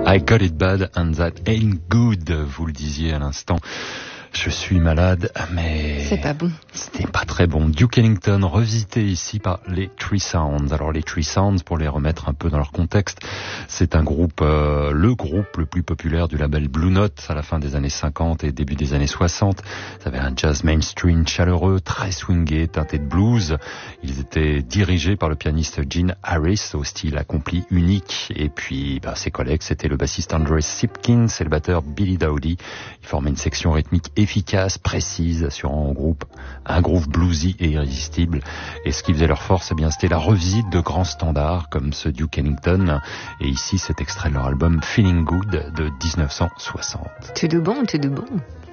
I got it bad and that ain't good, vous le disiez à l'instant. Je suis malade, mais... c'est pas bon. C'était pas très bon. Duke Ellington, revisité ici par les Three Sounds. Alors les Three Sounds, pour les remettre un peu dans leur contexte, c'est un groupe, le groupe le plus populaire du label Blue Note à la fin des années 50 et début des années 60. Ça avait un jazz mainstream chaleureux, très swingé, teinté de blues. Ils étaient dirigés par le pianiste Gene Harris, au style accompli unique. Et puis, ses collègues, c'était le bassiste Andrew Sipkins et le batteur Billy Dowdy. Ils formaient une section rythmique efficace, précise, assurant au groupe un groove bluesy et irrésistible. Et ce qui faisait leur force, c'était la revisite de grands standards comme ce Duke Ellington. Et ici, cet extrait de leur album Feeling Good de 1960. Tout de bon, tout de bon.